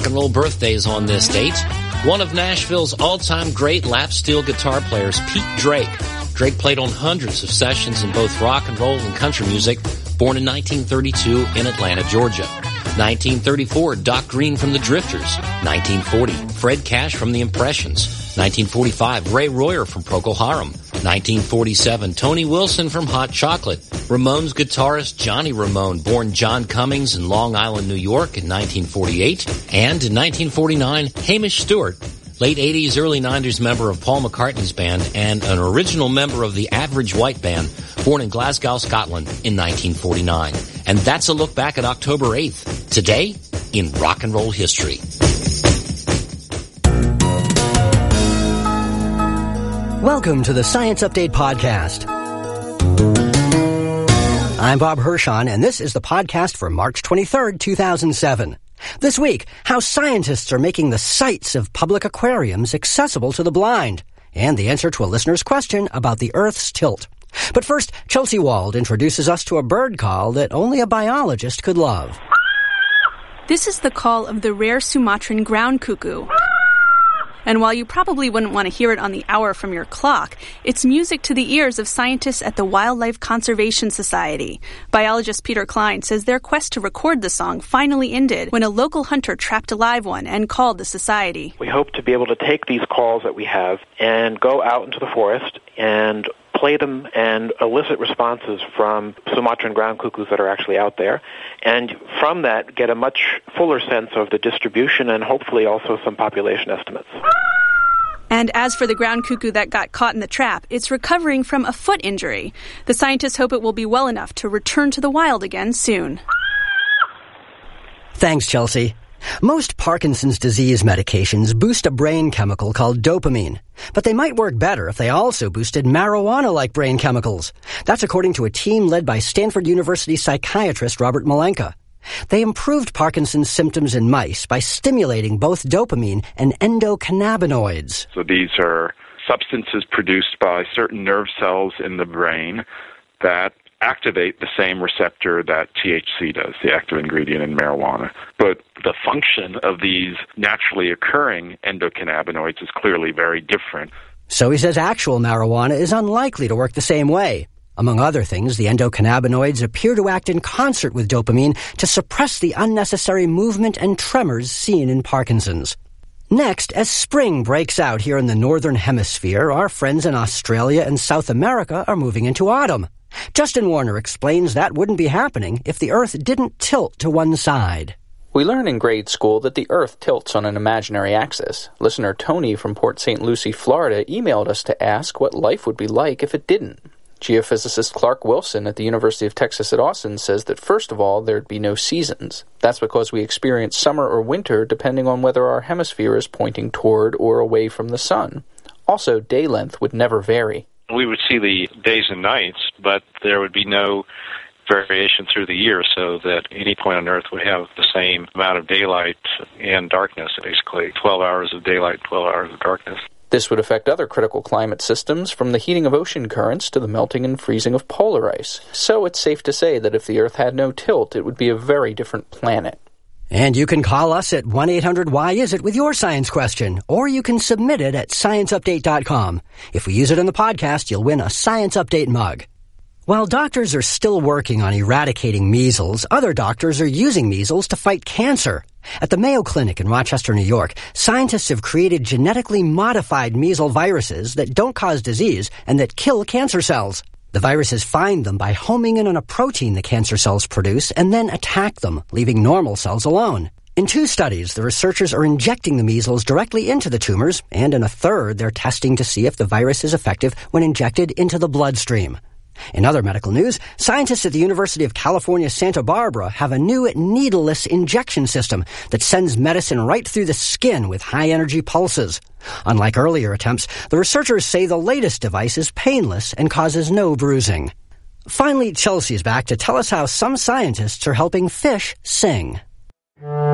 rock and roll birthdays on this date. One of Nashville's all-time great lap steel guitar players, Pete Drake. Drake played on hundreds of sessions in both rock and roll and country music, born in 1932 in Atlanta, Georgia. 1934, Doc Green from the Drifters. 1940, Fred Cash from the Impressions. 1945, Ray Royer from Procol Harum. 1947, Tony Wilson from Hot Chocolate. Ramones guitarist Johnny Ramone, born John Cummings in Long Island, New York in 1948. And in 1949, Hamish Stewart, late 80s, early 90s member of Paul McCartney's band and an original member of the Average White Band, born in Glasgow, Scotland in 1949. And that's a look back at October 8th, today in rock and roll history. Welcome to the Science Update Podcast. I'm Bob Hirschon, and this is the podcast for March 23rd, 2007. This week, how scientists are making the sights of public aquariums accessible to the blind, and the answer to a listener's question about the Earth's tilt. But first, Chelsea Wald introduces us to a bird call that only a biologist could love. This is the call of the rare Sumatran ground cuckoo. And while you probably wouldn't want to hear it on the hour from your clock, it's music to the ears of scientists at the Wildlife Conservation Society. Biologist Peter Klein says their quest to record the song finally ended when a local hunter trapped a live one and called the society. We hope to be able to take these calls that we have and go out into the forest and play them and elicit responses from Sumatran ground cuckoos that are actually out there, and from that get a much fuller sense of the distribution and hopefully also some population estimates. And as for the ground cuckoo that got caught in the trap, it's recovering from a foot injury. The scientists hope it will be well enough to return to the wild again soon. Thanks, Chelsea. Most Parkinson's disease medications boost a brain chemical called dopamine, but they might work better if they also boosted marijuana-like brain chemicals. That's according to a team led by Stanford University psychiatrist Robert Malenka. They improved Parkinson's symptoms in mice by stimulating both dopamine and endocannabinoids. So these are substances produced by certain nerve cells in the brain that activate the same receptor that THC does, the active ingredient in marijuana. But the function of these naturally occurring endocannabinoids is clearly very different. So he says actual marijuana is unlikely to work the same way. Among other things, the endocannabinoids appear to act in concert with dopamine to suppress the unnecessary movement and tremors seen in Parkinson's. Next, as spring breaks out here in the Northern Hemisphere, our friends in Australia and South America are moving into autumn. Justin Warner explains that wouldn't be happening if the Earth didn't tilt to one side. We learn in grade school that the Earth tilts on an imaginary axis. Listener Tony from Port St. Lucie, Florida, emailed us to ask what life would be like if it didn't. Geophysicist Clark Wilson at the University of Texas at Austin says that first of all, there'd be no seasons. That's because we experience summer or winter depending on whether our hemisphere is pointing toward or away from the sun. Also, day length would never vary. We would see the days and nights, but there would be no variation through the year, so that any point on Earth would have the same amount of daylight and darkness, basically 12 hours of daylight, 12 hours of darkness. This would affect other critical climate systems, from the heating of ocean currents to the melting and freezing of polar ice. So it's safe to say that if the Earth had no tilt, it would be a very different planet. And you can call us at 1-800-WHY-IS-IT with your science question, or you can submit it at scienceupdate.com. If we use it in the podcast, you'll win a Science Update mug. While doctors are still working on eradicating measles, other doctors are using measles to fight cancer. At the Mayo Clinic in Rochester, New York, scientists have created genetically modified measles viruses that don't cause disease and that kill cancer cells. The viruses find them by homing in on a protein the cancer cells produce and then attack them, leaving normal cells alone. In 2 studies, the researchers are injecting the measles directly into the tumors, and in a third, they're testing to see if the virus is effective when injected into the bloodstream. In other medical news, scientists at the University of California, Santa Barbara have a new needleless injection system that sends medicine right through the skin with high-energy pulses. Unlike earlier attempts, the researchers say the latest device is painless and causes no bruising. Finally, Chelsea's back to tell us how some scientists are helping fish sing.